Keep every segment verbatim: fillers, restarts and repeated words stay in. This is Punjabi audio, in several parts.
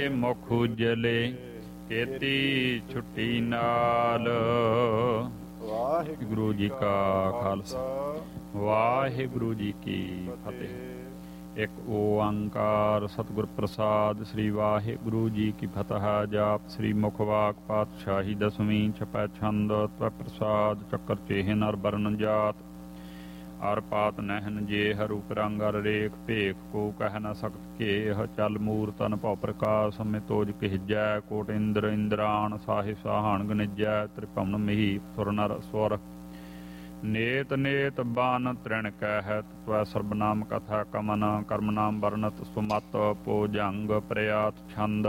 ਮੁਖ ਉਜਲੇ ਕੀਤੀ ਛੁੱਟੀ ਨਾਲ। ਵਾਹਿਗੁਰੂ ਜੀ ਕਾ ਖਾਲਸਾ, ਵਾਹਿਗੁਰੂ ਜੀ ਕੀ ਫਤਿਹ। ਇੱਕ ਓੰਕਾਰ ਸਤਿਗੁਰ ਪ੍ਰਸਾਦ। ਸ੍ਰੀ ਵਾਹਿਗੁਰੂ ਜੀ ਕੀ ਫਤਿਹ। ਜਾਪ ਸ੍ਰੀ ਮੁਖ ਵਾਕ ਪਾਤਸ਼ਾਹੀ ਦਸਵੀਂ ਛਪੈ ਛੰਦ। ਤਵੈ ਪ੍ਰਸਾਦ ਚੱਕਰ ਚੇਹਨ ਅਰ ਬਰਨ ਜਾਤ। ਅਰ ਪਾਤ ਨਹਿਨ ਜੇ ਰੂਪ ਰੰਗ ਅਰ ਰੇਖ ਭੇਖ ਕੋ ਕਹਿ ਨ ਸਕਤ ਕੇਹ। ਚਲ ਮੂਰ ਤਨ ਭਉ ਪ੍ਰਕਾਸ਼ ਮਿਤੋਜ ਕਹਿਜੈ। ਕੋਟ ਇੰਦਰ ਇੰਦਰਾਣ ਸਾਹਿਬ ਸਾਹਾਣ ਗਨਿਜੈ। ਤ੍ਰਿਭਵਨ ਮਹੀ ਸੁਰ ਨਰ ਸਵਰ ਨੇਤ ਨੇਤ ਬਾਨ ਤ੍ਰਿਣ ਕਹਿਤ। ਤਵੈ ਸਰਬਨਾਮ ਕਥਾ ਕਮਨ ਕਰਮ ਨਾਮ ਵਰਨਤ ਸੁਮਤ ਭੋਜੰਗ ਪ੍ਰਿਆਤ ਛੰਦ।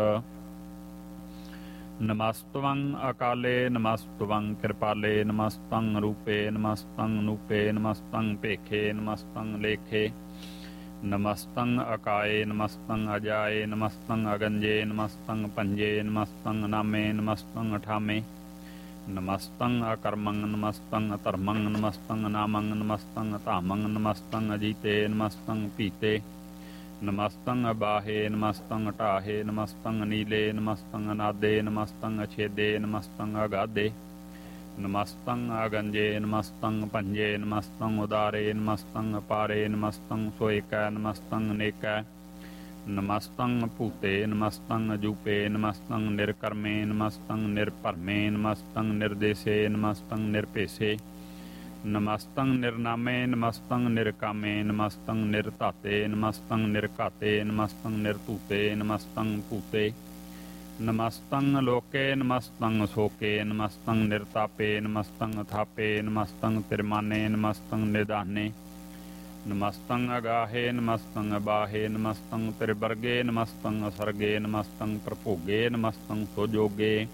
ਨਮਸਤਵੰ ਅਕਾਲੇ ਨਮਸਤਵੰ ਕਿਰਪਾਲੇ ਨਮਸਤੰ ਰੂਪੇ ਨਮਸਤੰ ਨੂਪੇ ਨਮਸਤੰ ਭੇਖੇ ਨਮਸਤੰ ਲੇਖੇ ਨਮਸਤੰ ਅਕਾਏ ਨਮਸਤੰ ਅਜਾਏ ਨਮਸਤੰ ਅਗੰਜੇ ਨਮਸਤੰ ਪੰਜੇ ਨਮਸਤੰ ਨਾਮੇ ਨਮਸਤੰ ਅਠਾਮੇ ਨਮਸਤੰ ਅਕਰਮੰ ਨਮਸਤੰ ਅਧਰਮੰ ਨਮਸਤੰ ਨਾਮੰ ਨਮਸਤੰ ਧਾਮੰ ਨਮਸਤੰ ਅਜੀਤੇ ਨਮਸਤੰ ਪੀਤੇ ਨਮਸਤੰ ਅਬਾਹੇ ਨਮਸਤੰ ਢਾਹੇ ਨਮਸਤੰ ਨੀਲੇ ਨਮਸਤੰ ਅਨਾਦੇ ਨਮਸਤੰ ਅਛੇਦੇ ਨਮਸਤੰ ਅਗਾਧੇ ਨਮਸਤੰ ਅਗੰਜੇ ਨਮਸਤੰ ਪੰਜੇ ਨਮਸਤੰ ਉਦਾਰੇ ਨਮਸਤੰ ਅਪਾਰੇ ਨਮਸਤੰ ਸੋਇਕੈ ਨਮਸਤੰ ਨੇਕੈ ਨਮਸਤੰ ਭੂਤੇ ਨਮਸਤੰ ਅਜੂਪੇ ਨਮਸਤੰ ਨਿਰਕਰਮੇ ਨਮਸਤੰ ਨਿਰਭਰਮੇ ਨਮਸਤੰ ਨਿਰਦੇਸੇ ਨਮਸਤੰ ਨਿਰਭੇਸੇ ਨਮਸਤੰ ਨਿਰਨਾਮੇ ਨਮਸਤੰ ਨਿਰਕਾਮੇ ਨਮਸਤੰ ਨਿਰਧਾਤੇ ਨਮਸਤੰ ਨਿਰਘਾਤੇ ਨਮਸਤੰ ਨਿਰਧੂਤੇ ਨਮਸਤੰ ਭੂਤੇ ਨਮਸਤੰ ਲੋਕੇ ਨਮਸਤੰ ਸੋਕੇ ਨਮਸਤੰ ਨਿਰਤਾਪੇ ਨਮਸਤੰ ਥਾਪੇ ਨਮਸਤੰ ਤਿਰਮਾਨੇ ਨਮਸਤੰ ਨਿਦਾਨੇ ਨਮਸਤੰ ਅਗਾਹੇ ਨਮਸਤੰ ਅਬਾਹੇ ਨਮਸਤੰ ਤ੍ਰਿਵਰਗੇ ਨਮਸਤੰ ਅਸਰਗੇ ਨਮਸਤੰ ਪ੍ਰਭੋਗੇ ਨਮਸਤੰ ਸੋਜੋਗੇ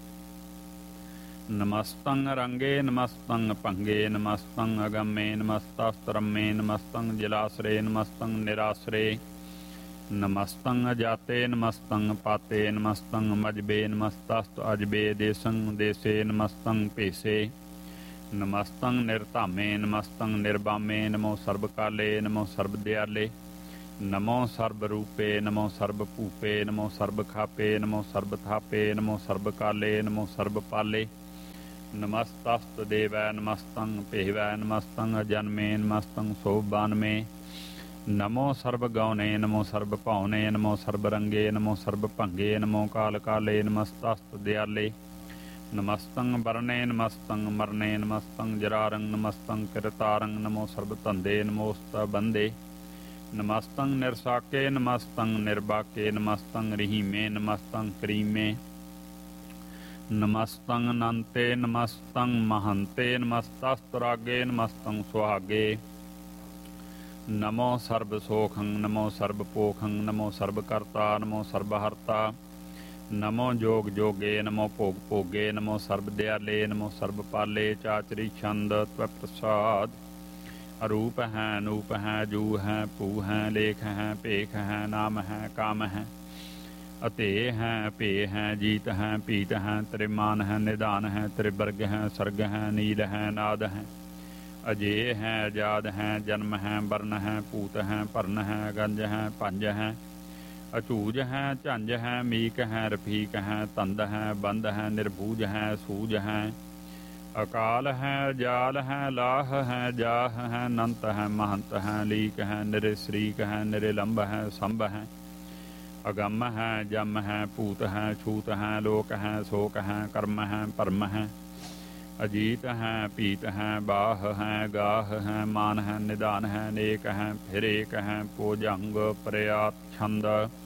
ਨਮਸਤੰ ਰੰਗੇ ਨਮਸਤੰ ਭੰਗੇ ਨਮਸਤੰ ਅਗੰਮੇ ਨਮਸਤਸਤਰਮੇ ਨਮਸਤੰ ਜਲਾਸਰੇ ਨਮਸਤੰ ਨਿਰਾਸਰੇ ਨਮਸਤੰ ਅਜਾਤੇ ਨਮਸਤੰ ਪਾਤੇ ਨਮਸਤੰ ਮਜਬੇ ਨਮਸਤਸਤ ਅਜਬੇ ਦੇਸੰ ਦੇਸੇ ਨਮਸਤੰ ਭੇਸੇ ਨਮਸਤੰ ਨਿਰਧਾਮੇ ਨਮਸਤੰ ਨਿਰਬਾਮੇ ਨਮੋ ਸਰਬ ਕਾਲੇ ਨਮੋ ਸਰਬ ਦਿਆਲੇ ਨਮੋ ਸਰਬ ਰੂਪੇ ਨਮੋ ਸਰਬ ਭੂਪੇ ਨਮੋ ਸਰਬ ਖਾਪੇ ਨਮੋ ਸਰਬ ਥਾਪੇ ਨਮੋ ਸਰਬ ਕਾਲੇ ਨਮੋ ਸਰਬ ਪਾਲੇ ਨਮਸਤਸਤ ਦੇਵੈ ਨਮਸਤੰ ਭੇਵੈ ਨਮਸਤੰ ਅਜਨਮੇ ਨਮਸਤੰ ਸੋਭਾਨਮੇ ਨਮੋ ਸਰਬ ਗੌਨੇ ਨਮੋ ਸਰਬ ਭਾਉਨੇ ਨਮੋ ਸਰਬ ਰੰਗੇ ਨਮੋ ਸਰਬ ਭੰਗੇ ਨਮੋ ਕਾਲ ਕਾਲੇ ਨਮਸਤਸਤ ਦਿਆਲੇ ਨਮਸਤੰ ਵਰਨੇ ਨਮਸਤੰ ਮਰਨੇ ਨਮਸਤੰ ਜਰਾਰੰ ਨਮਸਤੰ ਕਿਰਤਾਰੰ ਨਮੋ ਸਰਬ ਧੰਦੇ ਨਮੋਸਤ ਬੰਦੇ ਨਮਸਤੰ ਨਿਰਸਾਕੇ ਨਮਸਤੰ ਨਿਰਬਾਕੇ ਨਮਸਤੰ ਰਹੀਮੇ ਨਮਸਤੰ ਕਰੀਮੇ ਨਮਸਤੰ ਅਨੰਤੇ ਨਮਸਤੰ ਮਹੰਤੇ ਨਮਸਤਸਤਰਾਗੇ ਨਮਸਤੰ ਸੁਹਾਗੇ ਨਮੋ ਸਰਬ ਸੋਖੰ ਨਮੋ ਸਰਬ ਪੋਖੰ ਨਮੋ ਸਰਬ ਕਰਤਾ ਨਮੋ ਸਰਬ ਹਰਤਾ ਨਮੋ ਜੋਗ ਜੋਗੇ ਨਮੋ ਭੋਗ ਭੋਗੇ ਨਮੋ ਸਰਬ ਦਿਆਲੇ ਨਮੋ ਸਰਬ ਪਾਲੇ ਚਾਚਰੀ ਛੰਦ ਤਵੈ ਪ੍ਰਸਾਦ। ਅਰੂਪ ਹੈ ਅਨੂਪ ਹੈ ਜੂ ਹੈ ਭੂ ਹੈ ਲੇਖ ਹੈ ਭੇਖ ਹੈ ਨਾਮ ਹੈ ਕਾਮ ਹੈ ਅਤੇ ਹੈ ਭੇ ਹੈ ਜੀਤ ਹੈ ਪੀਤ ਹੈ ਤ੍ਰਿਮਾਨ ਹੈ ਨਿਦਾਨ ਹੈ ਤ੍ਰਿਵਰਗ ਹੈ ਸਰਗ ਹੈ ਨੀਲ ਹੈ ਨਾਦ ਹੈ ਅਜੇ ਹੈ ਅਜਾਦ ਹੈ ਜਨਮ ਹੈ ਵਰਨ ਹੈ ਭੂਤ ਹੈ ਭਰਨ ਹੈ ਗੰਜ ਹੈ ਪੰਜ ਹੈ ਅਚੂਜ ਹੈ ਝੰਜ ਹੈ ਮੀਕ ਹੈ ਰਫੀਕ ਹੈ ਤੰਦ ਹੈ ਬੰਦ ਹੈ ਨਿਰਭੂਜ ਹੈ ਸੂਜ ਹੈ ਅਕਾਲ ਹੈ ਜਾਲ ਹੈ ਲਾਹ ਹੈ ਜਾਹ ਹੈ ਨੰਤ ਹੈ ਮਹੰਤ ਹੈ ਲੀਕ ਹੈ ਨਿਰੇ ਸਰੀਕ ਹੈ ਨਿਰਲੰਬ ਹੈ ਸੰਭ ਹੈ ਅਗੰਮ ਹੈ ਜਮ ਹੈ ਭੂਤ ਹੈ ਛੂਤ ਹੈ ਲੋਕ ਹੈ ਸੋਕ ਹੈ ਕਰਮ ਹੈ ਭਰਮ ਹੈ ਅਜੀਤ ਹੈ ਪੀਤ ਹੈ ਬਾਹ ਹੈ ਗਾਹ ਹੈ ਮਾਨ ਹੈ ਨਿਦਾਨ ਹੈ ਨੇਕ ਹੈ ਫਿਰ ਏਕ ਹੈ ਭੋਜੰਗ ਪ੍ਰਿਆਤ ਛੰਦ।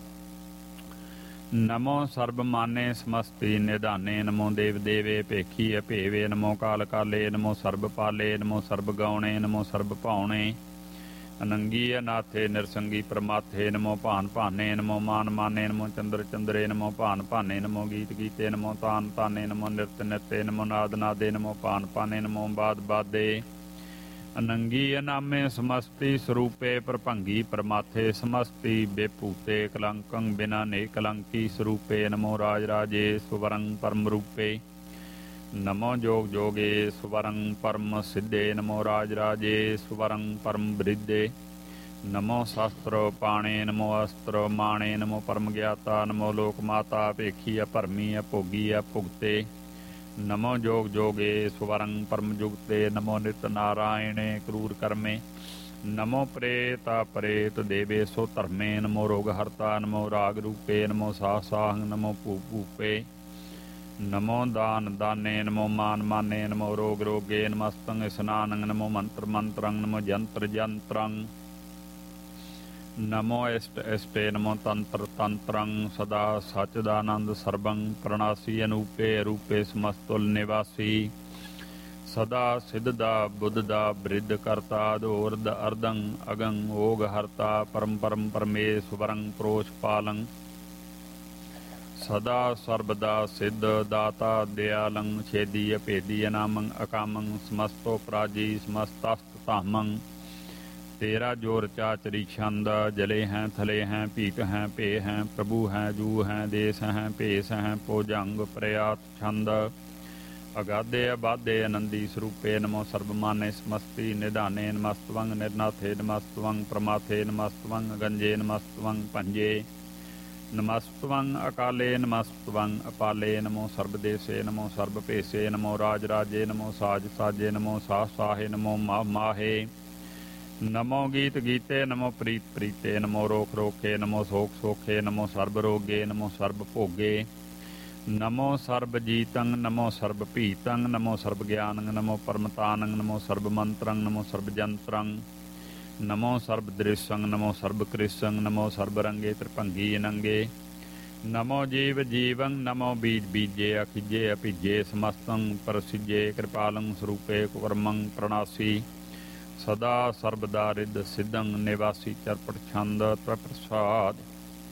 ਨਮੋ ਸਰਬ ਮਾਨੇ ਸਮਸਤੀ ਨਿਧਾਨੇ ਨਮੋ ਦੇਵ ਦੇਵੇ ਭੇਖੀ ਭੇਵੇ ਨਮੋ ਕਾਲ ਕਾਲੇ ਨਮੋ ਸਰਬ ਪਾਲੇ ਨਮੋ ਸਰਬ ਗਾਉਣੇ ਨਮੋ ਸਰਬ ਭਾਉਣੇ ਅਨੰਗੀ ਅਨਾਥੇ ਨਿਰਸੰਗੀ ਪ੍ਰਮਾਥੇ ਨਮੋ ਭਾਨ ਭਾਨੇ ਨਮੋ ਮਾਨ ਮਾਨੇ ਨਮੋ ਚੰਦਰ ਚੰਦਰੇ ਨਮੋ ਭਾਨ ਭਾਨੇ ਨਮੋ ਗੀਤ ਗੀਤੇ ਨਮੋ ਤਾਨ ਤਾਨੇ ਨਮੋ ਨਿਰਤ ਨਿਰਤੇ ਨਮੋ ਨਾਦ ਨਾਦੇ ਨਮੋ ਭਾਨ ਭਾਨੇ ਨਮੋ ਬਾਦ ਬਾਦੇ ਅਨੰਗੀ ਅਨਾਮੇ ਸਮਸਤੀ ਸਰੂਪੇ ਪ੍ਰਭੰਗੀ ਪ੍ਰਮਾਥੇ ਸਮਸਤੀ ਬੇਭੂਤੇ ਕਲੰਕੰ ਬਿਨਾ ਨੇ ਕਲੰਕੀ ਸਰੂਪੇ ਨਮੋ ਰਾਜ ਰਾਜੇ ਸੁਵਰੰ ਪਰਮ ਰੂਪੇ ਨਮੋ ਜੋਗ ਜੋਗੇ ਸੁਵਰੰ ਪਰਮ ਸਿੱਧੇ ਨਮੋ ਰਾਜ ਰਾਜੇ ਸੁਵਰੰ ਪਰਮ ਬ੍ਰਿਧੇ नमो शस्त्र पाणे नमो अस्त्र माणे नमो परम ज्ञाता नमो लोक माता भेखी अभरमी अभोगी अभुगते नमो जोग जोगे स्वरंग परम जुगते नमो नित नारायणे क्रूर कर्मे नमो प्रेत परेत देवे सो धर्मे नमो रोग हरता नमो राग रूपे नमो साह साहंग नमो भूप भूपे नमो दान दाने नमो मान माने नमो रोग रोगे नमस्तंग स्नानंग नमो मंत्र मंत्रंग नमो यंत्र यंत्रंग नमो इष्ट इष्टे नमो तंत्र तंत्रं सदा सच्चिदानंद सर्वं प्रणासी अनूपे अरूपे समस्तुल निवासी सदा सिद्धदा बुद्धदा बृद्ध करता दोर्द अर्दं अगं ओग हरता परम परम परमेश्वरं प्रोष पालं सदा सर्वदा सिद्ध दाता दयालं छेदी अभेदी अनामं अकामं समस्तो प्राजी समस्तस्त तामं तेरा जोर चाचरी छंद जले हैं थले हैं पीक हैं पे हैं प्रभु हैं जू हैं देश हैं पेश हैं पोजंग प्रयात छंद अगाधे अबाधे आनंदी स्वरूपे नमो सर्वमाने समस्ति निदाने नमस्तवंग निर्नाथे नमस्तवंग प्रमाथे नमस्तवंग गंजे नमस्तवंग पंजे नमस्तवं अकाले नमस्तवं अपाले नमो सर्वदेशे नमो सर्वपेशे नमो राजराजे नमो साज साजे नमो साह साहे नमो माह माहे नमो गीत गीते नमो प्रीत प्रीते नमो रोक रोके नमो सोख सोखे नमो सर्वरोगे नमो सर्वभोगे नमो सर्वजीतं नमो सर्वपीतं नमो सर्वज्ञानं नमो परमतानं नमो सर्वमंत्रं नमो सर्वजंत्रं नमो सर्वदृशं नमो सर्वकृशं नमो सर्वरंगे त्रिभंगी नंगे नमो जीव जीवं नमो बीज बीजे अखिजे अभिजे समस्तं प्रसिजे कृपालं स्वरूपे कुकर्मं प्रणासी सदा सर्वदा रिद्ध सिद्धं निवासी चरपट छंद प्रप्रसाद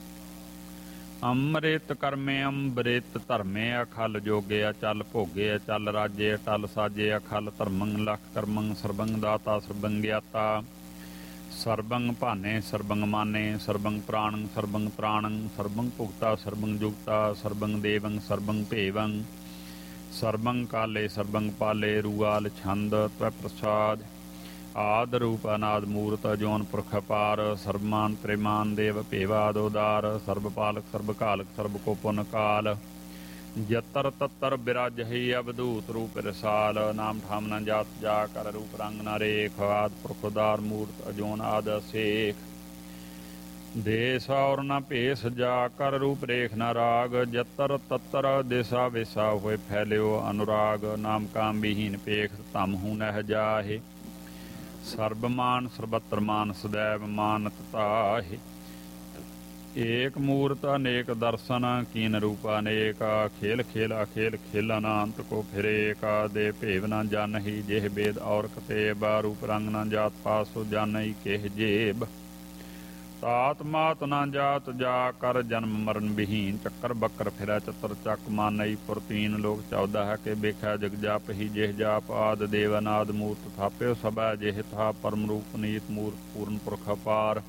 अमृत कर्मे अमृत धर्मे अखल जोगे अचल भोगे अचल राजे अटल साजे अखल धर्मं लख कर्मं सर्वं दाता सर्वं ज्ञाता सर्वं भाने सर्वं माने सर्वं प्राणं सर्वं त्राणं सर्वं भुगता सर्वं जुगता सर्वं देवं सर्वं भेवं सर्वं काले सर्वं पाले रुआल छंद प्रसाद आद रूप अनाद मूर्त जोन पुरख पार सर्वमान त्रिमान देव भेवादोदार सर्वपालक सर्वकालक सर्वकोपन काल जतर ततर बिराजही अवधूत रूप रसाल नाम ठाम न जात जा कर रूप रंग न रेख आद पुरखदार मूर्त अजोन आद शेख देश और न पेश जा कर रूप रेख न राग जतर ततर दिशा विशा हुए फैल्यो अनुराग नाम काम विहीन पेख तम हूँ नह जाहे सर्वमान सर्वत्र मान सदैव मानत ताहे एक मूर्त अनेक दर्शन कीन रूप अनेक खेल खेल अखेल खेलन अंत को फिरे का दे भेव न जान ही जेह बेद और कतेब रूप रंग न जात पासो जान ही केह जेब तात मात न जात जा कर जन्म मरण विहीन चक्कर बक्कर फिरा चतर चक मानई पुरतीन लोक चौदह के बेखा जग जाप ही जेह जाप आद देवनाद मूर्त थाप्यो सबा जेह था परम रूप नीत मूर्त पूर्ण पुरख पार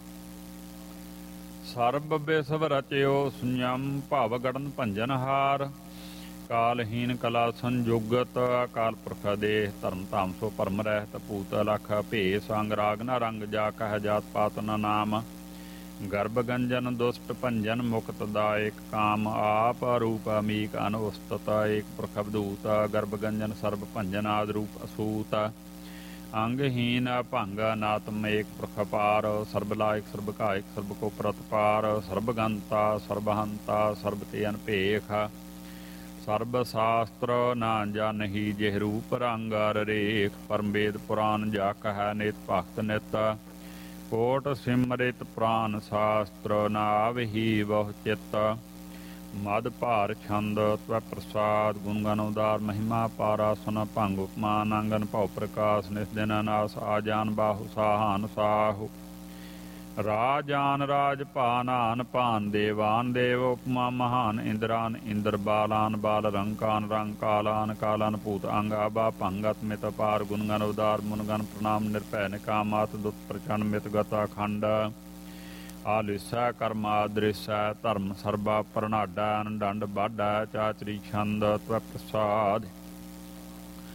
सर्ब बेसव रचयो सुन्यम भाव गड़न भंजन हार कालहीन कला संजुगत अकाल पुरख देह धर्म धाम सो परम रहत भूत लख भेस अंग राग न रंग जा कह जात पात न नाम गर्भ गंजन दुष्ट भंजन मुक्त दायक काम आप रूप अमीक अनुस्तत एक पुरख अवधूत गर्भ गंजन सर्व भंजन आद रूप असूत अंगहीन भंग नातम एक पुरख पार सर्वलायक सर्वकायक सर्व को प्रतपार सर्वगंता सर्वहंता सर्वते अनभेख सर्व शास्त्र न जानही जेह रूप रंग रेख परम वेद पुराण जा कह नित भक्त नित कोट सिमरित प्राण शास्त्र नावही बहु चित्त मद भार छंद त्व प्रसाद गुणगन उदार महिमा पारा सुन भंग उपमान आंगन भव प्रकाश निस्दिन नास आजान बाहु साहान साहु राजान राज पानान पान देवान देव उपमा महान इंद्रान इंद्र बालान बाल रंकान रंग कालान कालान भूत अंग आबा भंगत मित पार गुणगन उदार मुनगन प्रणाम निरभय निकामात दुत प्रचंड मित गता खंड आलिसा कर्मा दृश्य धर्म सर्वा प्रणाडा दंड बाडा चाचरी छंद त्व प्रसाद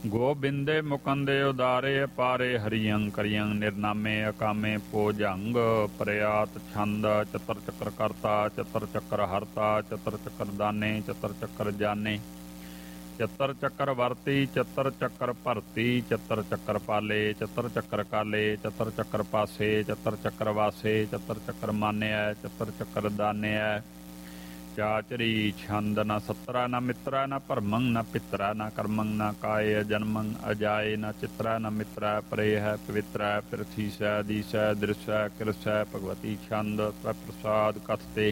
ਗੋਬਿੰਦੇ ਮੁਕੰਦੇ ਉਦਾਰੇ ਅਪਾਰੇ ਹਰੀਅੰ ਕਰੀਅੰ ਨਿਰਨਾਮੇ ਅਕਾਮੇ ਪੋਜੰਗ ਪ੍ਰਿਆਤ ਛੰਦ ਚਤਰ ਚੱਕਰ ਕਰਤਾ ਚਤਰ ਚੱਕਰ ਹਰਤਾ ਚਤਰ ਚੱਕਰ ਦਾਨੇ ਚਤਰ ਚੱਕਰ ਜਾਨੇ ਚਤਰ ਚੱਕਰ ਵਰਤੀ ਚਤਰ ਚੱਕਰ ਭਰਤੀ ਚਤਰ ਚੱਕਰ ਪਾਲੇ ਚਤਰ ਚੱਕਰ ਕਾਲੇ ਚਤਰ ਚੱਕਰ ਪਾਸੇ ਚਤਰ ਚੱਕਰ ਵਾਸੇ ਚਤਰ ਚੱਕਰ ਮਾਨਿਆ ਚਤਰ ਚੱਕਰ ਦਾਨਿਆ ਚਾਚਰੀ ਛੰਦ ਨਾ ਸਤਰਾ ਨਾ ਮਿੱਤਰਾ ਨਾ ਭਰਮੰ ਨਾ ਪਿਤਰਾ ਨਾ ਕਰਮੰ ਨਾ ਕਾਏ ਅਜਨਮੰ ਅਜਾਏ ਨਾ ਚਿਤਰਾ ਨਾ ਮਿਤਰਾ ਪਰੇ ਹੈ ਪਵਿੱਤਰਾ ਪਿਰਥੀ ਸੈ ਦੀਸੈ ਦ੍ਰਿਸ਼ੈ ਕਿਰਸੈ ਭਗਵਤੀ ਛੰਦ ਤਵ ਪ੍ਰਸਾਦ ਕਥਤੇ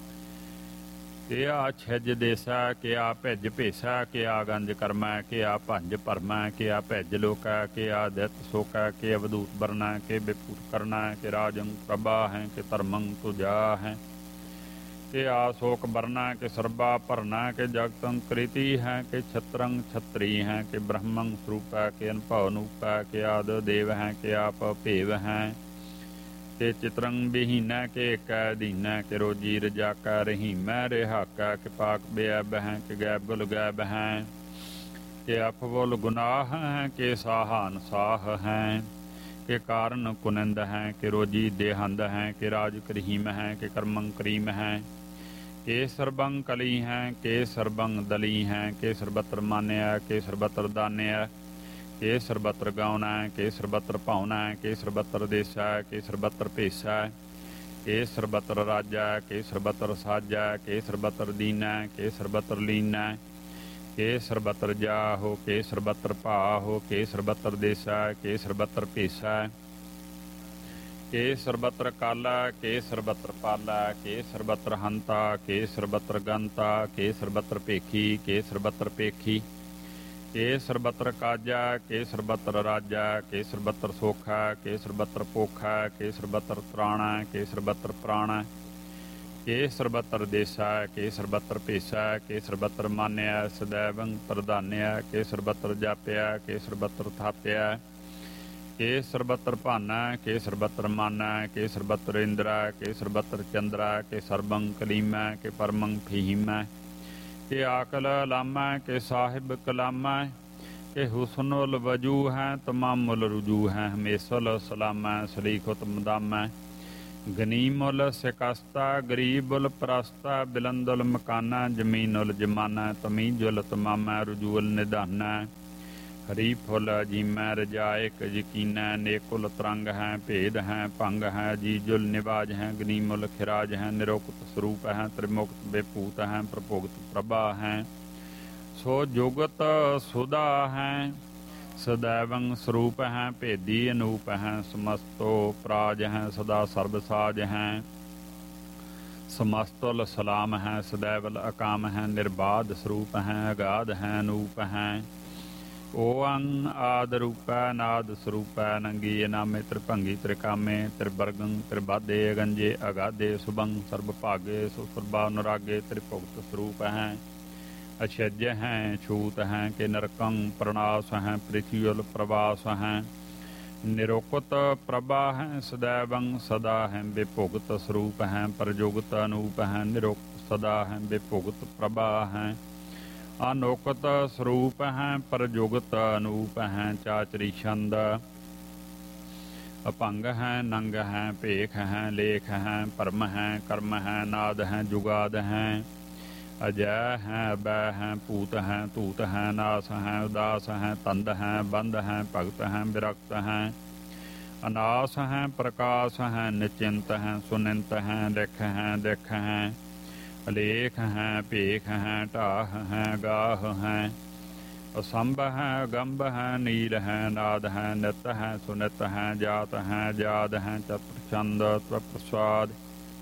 ਕਿਆ ਛਿਜ ਦੇਸਾ ਕਿਆ ਭਿੱਜ ਭੇਸਾ ਕਿਆ ਗੰਜ ਕਰਮੈ ਕਿਆ ਭੰਜ ਭਰਮੈ ਕਿਆ ਭਿੱਜ ਲੋਕੈ ਕਿਆ ਦਿੱਤ ਸੋਕੈ ਕਿ ਅਵਧੂਤ ਵਰਨੈ ਕਿ ਵਿਪੂਤ ਕਰਨਾ ਕਿ ਰਾਜੰ ਪ੍ਰਭਾ ਹੈ ਕਿ ਧਰਮੰ ਤੁਜਾ ਹੈ ਕਿ ਆਸੋਕ ਬਰਨਾ ਕਿ ਸਰਬਾ ਭਰਨਾ ਕਿ ਜਗਤੰ ਕ੍ਰਿਤੀ ਹੈ ਕਿ ਛਤਰੰ ਛਤਰੀ ਹੈ ਕਿ ਬ੍ਰਹਮੰ ਸਰੂਪੈ ਕਿ ਅਨਭਵ ਨੂਪੈ ਕਿ ਆਦ ਦੇਵ ਹੈ ਕਿ ਆਪ ਭੇਵ ਹੈ ਕਿ ਚਿਤਰੰ ਬਿਹੀਨੈ ਕਿ ਏਕੈ ਅਧੀਨੈ ਕਿ ਰੋਜੀ ਰਜਾਕੈ ਰਹੀਮੈ ਰਿਹਾਕੈ ਕਿ ਪਾਕ ਬੇਅਬ ਹੈ ਕਿ ਗੈਬੁਲ ਗੈਬ ਹੈ ਕਿ ਅਫਵੁਲ ਗੁਨਾਹ ਹੈ ਕਿ ਸਾਹਾਨ ਸਾਹ ਹੈ ਕਿ ਕਾਰਨ ਕੁਨੰਦ ਹੈ ਕਿ ਰੋਜੀ ਦੇਹੰਦ ਹੈ ਕਿ ਰਾਜ ਕਰੀਮ ਹੈ ਕਿ ਕਰਮੰ ਕਰੀਮ ਹੈ ਕਿ ਸਰਬੰ ਕਲੀ ਹੈ ਕਿ ਸਰਬੰ ਦਲੀ ਹੈ ਕਿ ਸਰਬਤਰ ਮਾਨਿਆ ਕਿ ਸਰਬਤਰ ਦਾਨਿਆ ਕਿ ਸਰਬਤਰ ਗਾਉਣਾ ਕਿ ਸਰਬਤਰ ਭਾਉਣਾ ਕਿ ਸਰਬਤਰ ਦੇਸਾ ਕਿ ਸਰਬਤਰ ਭੇਸਾ ਕਿ ਸਰਬਤਰ ਰਾਜਾ ਕਿ ਸਰਬਤਰ ਸਾਜਾ ਕਿ ਸਰਬਤਰ ਦੀਨਾ ਕਿ ਸਰਬਤਰ ਲੀਨਾ ਕਿ ਸਰਬਤਰ ਜਾਹੋ ਕਿ ਸਰਬਤਰ ਭਾਹੋ ਕਿ ਸਰਬਤਰ ਦੇਸਾ ਕਿ ਸਰਬਤਰ ਭੇਸਾ ਕਿ ਸਰਬਤਰ ਕਾਲਾ ਕਿ ਸਰਬਤਰ ਪਾਲਾ ਕਿ ਸਰਬਤਰ ਹੰਤਾ ਕਿ ਸਰਬਤਰ ਗੰਤਾ ਕਿ ਸਰਬਤਰ ਭੇਖੀ ਕਿ ਸਰਬਤਰ ਭੇਖੀ ਕਿ ਸਰਬਤਰ ਕਾਜਾ ਕਿ ਸਰਬਤਰ ਰਾਜਾ ਕਿ ਸਰਬਤਰ ਸੋਖਾ ਕਿ ਸਰਬਤਰ ਪੋਖਾ ਕਿ ਸਰਬਤਰ ਤਰਾਣਾ ਕਿ ਸਰਬਤਰ ਪ੍ਰਾਣਾ ਕਿ ਸਰਬਤਰ ਦੇਸਾ ਕਿ ਸਰਬਤਰ ਭੇਸਾ ਕਿ ਸਰਬਤਰ ਮਾਨਿਆ ਸदैवੰ ਪ੍ਰਧਾਨਿਆ ਕਿ ਸਰਬਤਰ ਜਾਪਿਆ ਕਿ ਸਰਬਤਰ ਥਾਪਿਆ ਕਿ ਸਰਬਤਰ ਭਾਨਾ ਕਿ ਸਰਬਤਰ ਮਾਨਾ ਕਿ ਸਰਬਤਰ ਇੰਦਰਾ ਕਿ ਸਰਬਤਰ ਚੰਦਰਾ ਕਿ ਸਰਬੰ ਕਲੀਮਾ ਕਿ ਪਰਮੰ ਫਹੀਮਾ ਕਿ ਆਕਲ ਲਾਮਾ ਕਿ ਸਾਹਿਬ ਕਲਾਮਾ ਕਿ ਹੁਸਨੁਲ ਵਜੂ ਹੈ ਤਮਾਮੁਲ ਰੁਜੂ ਹੈ ਹਮੇਸਲ ਸਲਾਮਾ ਸਲੀਖੁਤ ਮਦਾਮਾ ਗਨੀਮੁਲ ਸਿਕਸਤਾ ਗਰੀਬੁਲ ਪ੍ਰਸਤਾ ਬਿਲੰਦੁਲ ਮਕਾਨਾ ਜ਼ਮੀਨੁਲ ਜਮਾਨਾ ਤਮੀਜੁਲ ਤਮਾਮਾ ਰਜੂਲ ਨਿਧਾਨਾ ਹਰੀ ਫੁੱਲ ਅਜੀਮੈ ਰਜਾਇਕ ਯਕੀਨੈ ਨੇਕੁਲ ਤਰੰਗ ਹੈ ਭੇਦ ਹੈ ਭੰਗ ਹੈ ਜੀਜੁਲ ਨਿਵਾਜ ਹੈ ਗਨੀਮੁਲ ਖਿਰਾਜ ਹੈ ਨਿਰੋਕਤ ਸਰੂਪ ਹੈ ਤ੍ਰਿਮੁਕਤ ਬੇਭੂਤ ਹੈ ਪ੍ਰਭੋਗਤ ਪ੍ਰਭਾ ਹੈ ਸੋ ਜੁਗਤ ਸੁਦਾ ਹੈ ਸदैवੰ ਸਰੂਪ ਹੈ ਭੇਦੀ ਅਨੂਪ ਹੈ ਸਮਸਤੋ ਪ੍ਰਾਜ ਹੈ ਸਦਾ ਸਰਬ ਸਾਜ ਹੈ ਸਮਸਤੁਲ ਸਲਾਮ ਹੈ ਸदैवਲ ਅਕਾਮ ਹੈ ਨਿਰਬਾਧ ਸਰੂਪ ਹੈ ਅਗਾਧ ਹੈ ਅਨੂਪ ਹੈ ਓਅੰ ਆਦ ਰੂਪੈ ਨਾਦ ਸਰੂਪੈ ਨੰਗੀ ਨਾਮੇ ਤ੍ਰਿਭੰਗੀ ਤ੍ਰਿਕਾਮੇ ਤ੍ਰਿਵਰਗੰ ਤ੍ਰਿਬਾਧੇ ਅਗੰਜੇ ਅਗਾਧੇ ਸੁਭੰ ਸਰਬ ਭਾਗੇ ਸੁਸਰਬਾ ਅਨੁਰਾਗੇ ਤ੍ਰਿਭੁਗਤ ਸਰੂਪ ਹੈ ਅਛਜ ਹੈ ਛੂਤ ਹੈ ਕਿ ਨਰਕੰ ਪ੍ਰਣਾਸ ਹੈ ਪ੍ਰਿਥਿਉਲ ਪ੍ਰਵਾਸ ਹੈ ਨਿਰੋਕਤ ਪ੍ਰਭਾ ਹੈ ਸदैवੰ ਸਦਾ ਹੈ ਵਿਭੁਗਤ ਸਰੂਪ ਹੈ ਪ੍ਰਜੁਗਤ ਅਨੂਪ ਹੈ ਨਿਰੋਕਤ ਸਦਾ ਹੈ ਵਿਭੁਗਤ ਪ੍ਰਭਾ ਹੈ ਅਨੋਕਤ ਸਰੂਪ ਹੈ ਪ੍ਰਜੁਗਤ ਅਨੂਪ ਹੈ ਚਾਚਰੀ ਛੰਦ ਅਪੰਗ ਹੈ ਨੰਗ ਹੈ ਭੇਖ ਹੈ ਲੇਖ ਹੈ ਪਰਮ ਹੈ ਕਰਮ ਹੈ ਨਾਦ ਹੈ ਜੁਗਾਦ ਹੈ ਅਜੈ ਹੈ ਅਬੈ ਹੈ ਭੂਤ ਹੈ ਧੂਤ ਹੈ ਨਾਸ ਹੈ ਉਦਾਸ ਹੈ ਤੰਦ ਹੈ ਬੰਦ ਹੈ ਭਗਤ ਹੈ ਵਿਰਕਤ ਹੈ ਅਨਾਸ ਹੈ ਪ੍ਰਕਾਸ਼ ਹੈ ਨਿਚਿੰਤ ਹੈ ਸੁਨਿੰਤ ਹੈ ਲਿਖ ਹੈ ਦਿਖ ਹੈ ਅਲੇਖ ਹੈ ਭੇਖ ਹੈ ਢਾਹ ਹੈ ਗਾਹ ਹੈ ਅਸੰਭ ਹੈ ਅਗੰਭ ਹੈ ਨੀਲ ਹੈ ਨਾਦ ਹੈ ਨਿਤ ਹੈ ਸੁਨਿਤ ਹੈ ਜਾਤ ਹੈ ਜਾਦ ਹੈ ਚਤੁਰ ਛੰਦ ਤਵ ਪ੍ਰਸਾਦ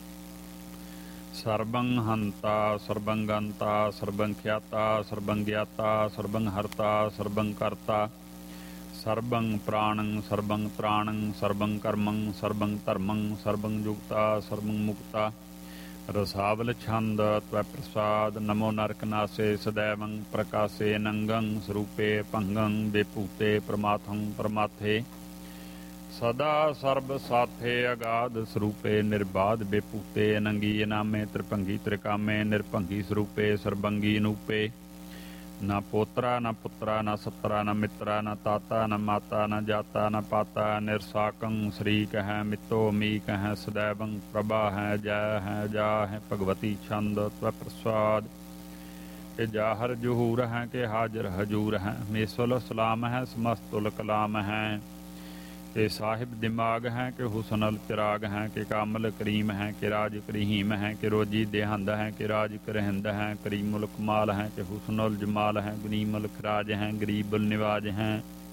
ਸਰਬੰ ਹੰਤਾ ਸਰਬੰ ਗੰਤਾ ਸਰਬੰ ਖਿਆਤਾ ਸਰਬੰ ਗਿਆਤਾ ਸਰਬੰ ਹਰਤਾ ਸਰਬੰ ਕਰਤਾ ਸਰਬੰ ਪ੍ਰਾਣੰ ਸਰਬੰ ਤ੍ਰਾਣੰ ਸਰਬੰ ਕਰਮੰ ਸਰਬੰ ਧਰਮੰ ਸਰਬੰ ਯੁਕਤਾ ਸਰਬੰ ਮੁਕਤਾ ਰਸਾਵਲ ਛੰਦ ਤਵ ਪ੍ਰਸਾਦ ਨਮੋ ਨਰਕ ਨਾਸੇ ਸदैवੰ ਪ੍ਰਕਾਸੇ ਨੰਗੰ ਸਰੂਪੇ ਭੰਗੰ ਬੇਭੂਤੇ ਪ੍ਰਮਾਥੰ ਪ੍ਰਮਾਥੇ ਸਦਾ ਸਰਬ ਸਾਥੇ ਅਗਾਧ ਸਰੂਪੇ ਨਿਰਬਾਧ ਬੇਭੂਤੇ ਅਨੰਗੀ ਨਾਮੇ ਤ੍ਰਿਭੰਗੀ ਤ੍ਰਿਕਾਮੇ ਨਿਰਭੰਗੀ ਸਰੂਪੇ ਸਰਬੰਗੀ ਅਨੂਪੇ ਨਾ ਪੋਤਰਾ ਨਾ ਪੁੱਤਰਾ ਨਾ ਸੱਤਰਾ ਨਾ ਮਿੱਤਰਾ ਨਾ ਤਾਤਾ ਨਾ ਮਾਤਾ ਨਾ ਜਾਤਾ ਨਾ ਪਾਤਾ ਨਿਰਸਾਕੰ ਸ਼ਰੀਕ ਹੈ ਮਿੱਤੋ ਮੀਕ ਹੈ ਸदैवं ਪ੍ਰਭਾ ਹੈ ਜੈ ਹੈ ਜਾ ਹੈ ਭਗਵਤੀ ਛੰਦ ਤਵ ਪ੍ਰਸਾਦ ਕਿ ਜਾਹਰ ਜਹੂਰ ਹੈ ਕਿ ਹਾਜ਼ਰ ਹਜੂਰ ਹੈ ਮੇਸੁਲ ਸਲਾਮ ਹੈ ਸਮਸਤੁਲ ਕਲਾਮ ਹੈ ਕਿ ਸਾਹਿਬ ਦਿਮਾਗ ਹੈ ਕਿ ਹੁਸਨਲ ਚਿਰਾਗ ਹੈ ਕਿ ਕਾਮਲ ਕਰੀਮ ਹੈ ਕਿ ਰਾਜ ਕਰੀਮ ਹੈ ਕਿ ਰੋਜੀ ਦੇਹੰਦ ਹੈ ਕਿ ਰਾਜ ਕਰਹਿੰਦ ਹੈ ਕਰੀਮੁਲ ਕਮਾਲ ਹੈ ਕਿ ਹੁਸਨੁਲ ਜਮਾਲ ਹੈ ਗਨੀਮੁਲ ਖਰਾਜ ਹੈ ਗਰੀਬੁਲ ਨਿਵਾਜ ਹੈ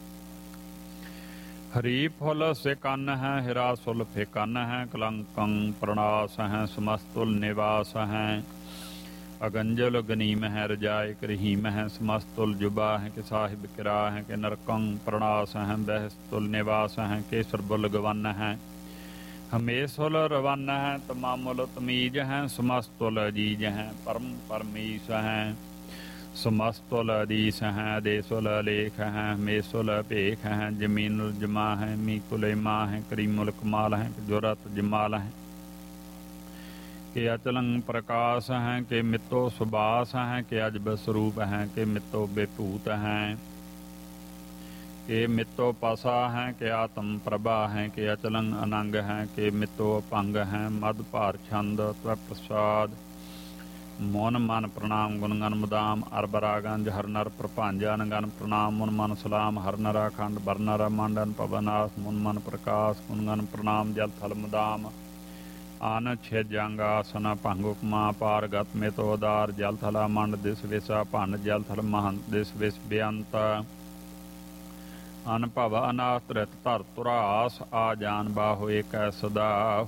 ਹਰੀ ਫੁੱਲ ਸੇ ਕੰਨ ਹੈ ਹਿਰਾ ਸੁਲ ਫੇ ਕੰਨ ਹੈ ਕਲੰਕੰ ਪ੍ਰਣਾਸ ਹੈ ਸਮਸਤੁਲ ਨਿਵਾਸ ਹੈ ਅਗੰਜਲ ਗਨੀਮ ਹੈ ਰਜਾਇ ਕਰਹੀਮ ਹੈ ਸਮਸਤੁਲ ਜੁਬਾ ਹੈ ਕਿ ਸਾਹਿਬ ਕਿਰਾ ਹੈ ਕਿ ਨਰਕੰ ਪ੍ਰਣਾਸ ਹੈ ਬਹਿਸਤੁਲ ਨਿਵਾਸ ਹੈ ਕਿ ਸਰਬੁਲ ਗਵਨ ਹੈ ਹਮੇਸ਼ੁਲ ਰਵਨ ਹੈ ਤਮਾਮੁਲ ਤਮੀਜ ਹੈ ਸਮਸਤੁਲ ਅਜੀਜ ਹੈ ਪਰਮ ਪਰਮੀਸ਼ ਹੈ ਸਮਸਤੁਲ ਅਦੀਸ ਹੈ ਦੇਸੁਲ ਲੇਖ ਹੈ ਹਮੇਸ਼ੁਲ ਭੇਖ ਹੈ ਜਮੀਨੁਲ ਜਮਾ ਹੈ ਮੀਕੁਲ ਮਾ ਹੈ ਕਰੀਮੁਲ ਕਮਾਲ ਹੈ ਜੁਰਤ ਜਮਾਲ ਹੈ ਕਿ ਅਚਲੰ ਪ੍ਰਕਾਸ਼ ਹੈ ਕਿ ਮਿੱਤੋ ਸੁਬਾਸ ਹੈ ਕਿ ਅਜਬ ਸਰੂਪ ਹੈ ਕਿ ਮਿੱਤੋ ਬੇਭੂਤ ਹੈ ਕਿ ਮਿੱਤੋ ਪਾਸਾ ਹੈ ਕਿ ਆਤਮ ਪ੍ਰਭਾ ਹੈ ਕਿ ਅਚਲੰ ਅਨੰਗ ਹੈ ਕਿ ਮਿੱਤੋ ਅਪੰਗ ਹੈ ਮਦ ਭਾਰ ਛੰਦ ਤਵ ਪ੍ਰਸਾਦ ਮਨ ਮਨ ਪ੍ਰਣਾਮ ਗੁਣ ਗਨ ਮੁਦਾਮ ਅਰਬਰਾਗੰਜ ਹਰ ਨਰ ਪ੍ਰਭੰਜ ਅਨਗਨ ਪ੍ਰਣਾਮ ਮਨ ਮਨ ਸਲਾਮ ਹਰ ਨਰਾ ਖੰਡ ਬਰਨਰ ਮੰਡਨ ਪਵਨਾਸ ਮਨ ਮਨ ਪ੍ਰਕਾਸ਼ ਗੁਣ ਗਨ ਪ੍ਰਣਾਮ ਜਲ ਥਲ ਮੁਦਾਮ ਆਨ ਛੇ ਜੰਗ ਆਸਨ ਭੰਗ ਉਪਮਾ ਪਾਰ ਗਤ ਮੇ ਤੋ ਉਦਾਰ ਜਲ ਥਲਾ ਮੰਡ ਦਿਸ ਵਿਸਾ ਭੰਡ ਜਲ ਥਲ ਮਹੰਤ ਦਿਸ ਵਿਸ ਬੇਅੰਤ ਅਨ ਭਵ ਅਨਾਥ ਤ੍ਰਿਤ ਧਰ ਤੁਰਾਸ ਆ ਜਾਨ ਬਾਹੋ ਏਕੈ ਸਦਾ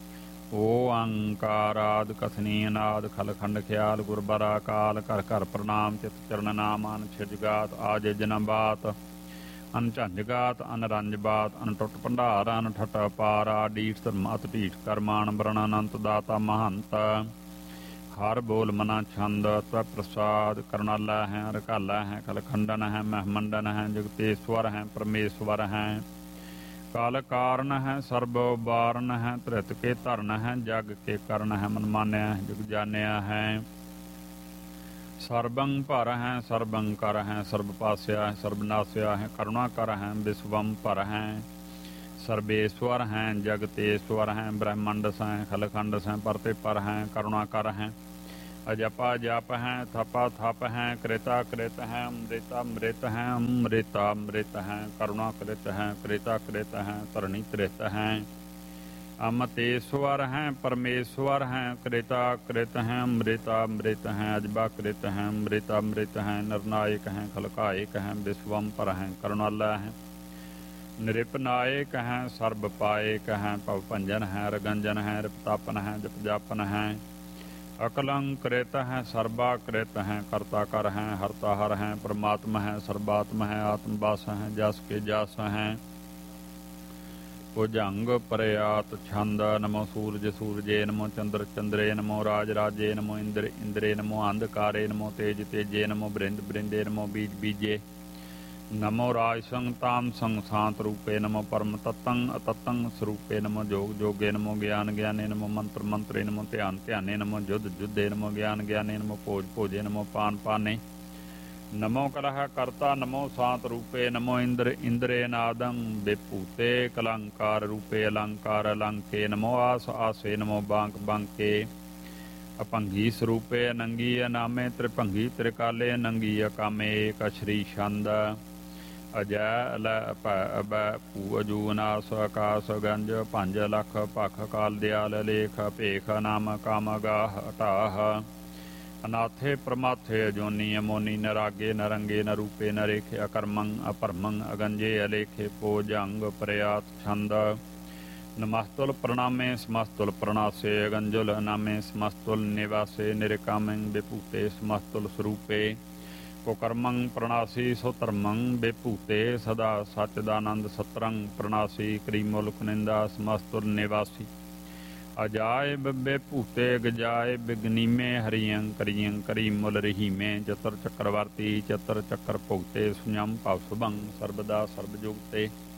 ਓੰਕਾਰਾਦ ਕਥਨੀ ਅਨਾਦ ਖਲਖੰਡ ਖਿਆਲ ਗੁਰਬਰਾ ਕਾਲ ਕਰ ਕਰ ਪ੍ਰਣਾਮ ਚਿਤ ਚਰਨ ਨਾਮ ਅਨ ਛਿਜਗਾਤ ਆਜ ਜਨਮ ਬਾਤ ਅਨ ਝੰਜਗਾਤ ਅਨ ਰੰਜ ਬਾਤ ਅਨ ਟੁੱਟ ਭੰਡਾਰ ਅਨ ਠਟ ਪਾਰਾ ਡੀਠ ਧਰਮ ਅਤ ਢੀਠ ਕਰਮਾਨ ਬਰਨ ਅਨੰਤ ਦਾਤਾ ਮਹੰਤ ਹਰ ਬੋਲ ਮਨਾ ਛੰਦ ਤਵ ਪ੍ਰਸਾਦ ਕਰਨਾਲਾ ਹੈ ਰਕਾਲਾ ਹੈ ਕਲਖੰਡਨ ਹੈ ਮਹਿਮੰਡਨ ਹੈ ਜਗਤੇਸ਼ਵਰ ਹੈ ਪਰਮੇਸ਼ਵਰ ਹੈ ਕਾਲ ਕਾਰਨ ਹੈ ਸਰਬ ਬਾਰਨ ਹੈ ਧ੍ਰਿਤ ਕੇ ਧਰਨ ਹੈ ਜਗ ਕੇ ਕਰਨ ਹੈ ਮਨ ਮਾਨਿਆ ਜਗ ਜਾਣਿਆ ਹੈ ਸਰਬੰ ਭਰ ਹੈ ਸਰਬੰ ਕਰ ਹੈ ਸਰਬ ਪਾਸਿਆ ਹੈ ਸਰਬ ਨਾਸਿਆ ਹੈ ਕਰੁਣਾ ਕਰ ਹੈ ਵਿਸਵੰ ਭਰ ਹੈ ਸਰਬੇਸ਼ਵਰ ਹੈ ਜਗਤੇਸ਼ਵਰ ਹੈ ਬ੍ਰਹਮੰਡ ਸੈ ਖਲਖੰਡ ਸੈ ਪਰਤੇ ਪਰ ਹੈ ਕਰੁਣਾ ਕਰ ਹੈ ਅਜਪਾ ਜਪ ਹੈ ਥਪਾ ਥਪ ਹੈ ਕ੍ਰੇਤਾ ਕ੍ਰਿਤ ਹੈ ਅੰਮ੍ਰਿਤਾ ਅੰਮ੍ਰਿਤ ਹੈ ਅੰਮ੍ਰਿਤਾ ਅੰਮ੍ਰਿਤ ਹੈ ਕਰੁਣਾ ਕ੍ਰਿਤ ਹੈ ਕ੍ਰੇਤਾ ਕ੍ਰਿਤ ਹੈ ਧਰਣੀ ਤ੍ਰਿਤ ਹੈ ਅਮਤੇਸ਼ਵਰ ਹੈ ਪਰਮੇਸ਼ਵਰ ਹੈ ਕ੍ਰੇਤਾ ਕ੍ਰਿਤ ਹੈ ਅੰਮ੍ਰਿਤਾ ਅੰਮ੍ਰਿਤ ਹੈ ਅਜਬਾ ਕ੍ਰਿਤ ਹੈ ਅੰਮ੍ਰਿਤਾ ਅੰਮ੍ਰਿਤ ਹੈ ਨਰਨਾਇਕ ਹੈ ਖਲਕਾਇਕ ਹੈ ਵਿਸਵੰ ਪਰ ਹੈ ਕਰੁਣਾਲਾ ਹੈ ਨਿਰਪਨਾਇਕ ਹੈ ਸਰਬ ਪਾਇਕ ਹੈ ਭਵ ਭੰਜਨ ਹੈ ਰਗੰਜਨ ਹੈ ਰਿਪਤਾਪਨ ਹੈ ਜਪ ਜਾਪਨ ਹੈ ਅਕਲੰਕ੍ਰਿਤ ਹੈ ਸਰਬਾ ਕ੍ਰਿਤ ਹੈ ਕਰਤਾ ਕਰ ਹੈ ਹਰਤਾ ਹਰ ਹੈ ਪਰਮਾਤਮਾ ਹੈ ਸਰਬਾਤਮ ਹੈ ਆਤਮ ਵਾਸ ਹੈ ਜਸ ਕੇ ਜਸ ਹੈ ਭੁਜੰਗ ਪਰਿਆਤ ਛੰਦ ਨਮੋ ਸੂਰਜ ਸੂਰਜੇ ਨਮੋ ਚੰਦਰ ਚੰਦਰੇ ਨਮੋ ਰਾਜ ਰਾਜੇ ਨਮੋ ਇੰਦਰ ਇੰਦਰੇ ਨਮੋ ਅੰਧਕਾਰੇ ਨਮੋ ਤੇਜ ਤੇਜੇ ਨਮੋ ਬ੍ਰਿੰਦ ਬ੍ਰਿੰਦੇ ਨਮੋ ਬੀਜ ਬੀਜੇ ਨਮੋ ਰਾਜ ਸੰਗ ਤਾਮ ਸੰਗ ਸਾਂਤ ਰੂਪੇ ਨਮੋ ਪਰਮ ਤਤੰ ਅਤਤੰ ਸਰੂਪੇ ਨਮੋ ਜੋਗ ਜੋਗੇ ਨਮੋ ਗਿਆਨ ਗਿਆਨੇ ਨਮੋ ਮੰਤਰ ਮੰਤਰੇ ਨਮੋ ਧਿਆਨ ਧਿਆਨੇ ਨਮੋ ਜੁਧ ਜੁਧੇ ਨਮੋ ਗਿਆਨ ਗਿਆਨੇ ਨਮੋ ਭੋਜ ਭੋਜੇ ਨਮੋ ਪਾਨ ਪਾਨੇ ਨਮੋ ਕਲਹ ਕਰਤਾ ਨਮੋ ਸਾਂਤ ਰੂਪੇ ਨਮੋ ਇੰਦਰ ਇੰਦਰੇ ਨਾਦੰ ਬੇਭੂਤੇ ਕਲੰਕਾਰ ਰੂਪੇ ਅਲੰਕਾਰ ਅਲੰਕੇ ਨਮੋ ਆਸ ਆਸੇ ਨਮੋ ਬਾਂਕ ਬਾਂਕੇ ਅਭੰਗੀ ਸਰੂਪੇ ਅਨੰਗੀ ਅਨਾਮੇ ਤ੍ਰਿਭੰਗੀ ਤ੍ਰਿਕਾਲੇ ਅਨੰਗੀ ਅਕਾਮੇ ਏਕ ਸ਼੍ਰੀ ਛੰਦ ਅਜੈ ਲੈ ਭੈ ਅਬੈ ਭੂ ਅਜੂ ਅਨਾਸ ਆਕਾਸ ਗੰਜ ਪੰਜ ਲੱਖ ਭਖ ਕਾਲ ਦਿਆਲ ਲੇਖ ਭੇਖ ਨਾਮ ਕਾਮ ਗਾਹ ਹਟਾਹ ਅਨਾਥੇ ਪ੍ਰਮਾਥੇ ਅਜੋਨੀ ਅਮੋਨੀ ਨਰਾਗੇ ਨਰੰਗੇ ਨਰੂਪੇ ਨਰੇਖੇ ਅਕਰਮੰ ਅਪਰਮੰ ਅਗੰਜੇ ਅਲੇਖੇ ਪੋਜੰਗ ਪ੍ਰਿਆਤ ਛੰਦ ਨਮਸਤੁਲ ਪ੍ਰਣਾਮੇ ਸਮਸਤੁਲ ਪ੍ਰਣਾਸੇ ਅਗੰਜੁਲ ਅਨਾਮੇ ਸਮਸਤੁਲ ਨਿਵਾਸੇ ਨਿਰਕਾਮੰ ਵਿਭੂਤੇ ਸਮਸਤੁਲ ਸਰੂਪੇ ਕੁਕਰਮੰ ਪ੍ਰਣਾਸੀ ਸੋ ਧਰਮੰ ਵਿਭੂਤੇ ਸਦਾ ਸਚਦਾਨੰਦ ਸਤਰੰ ਪ੍ਰਣਾਸੀ ਕਰੀਮੁਲ ਕੁਨਿੰਦਾ ਸਮਸਤੁਲ ਨਿਵਾਸੀ ਅਜਾਏ ਬਿਬੇ ਭੂਤੇ ਗਜਾਏ ਬਿਗਨੀਮੇ ਹਰੀਅੰ ਕਰੀਅੰ ਕਰੀ ਮੁਲ ਰਹੀਮੇ ਚਤਰ ਚੱਕਰਵਰਤੀ ਚਤਰ ਚੱਕਰ ਭੁਗਤੇ ਸੁਨਮ ਭਵ ਸੁਭੰ ਸਰਬਦਾ ਸਰਬਜੁਗ ਤੇ